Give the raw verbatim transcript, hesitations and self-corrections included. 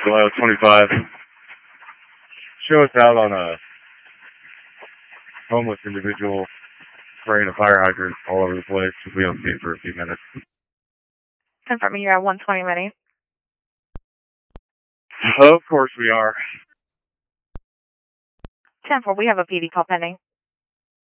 Ohio twenty-five. Show us out on a homeless individual spraying a fire hydrant all over the place. We'll be on scene for a few minutes. Confirming you're at one twenty ready. Of course we are. ten four, we have a P D call pending.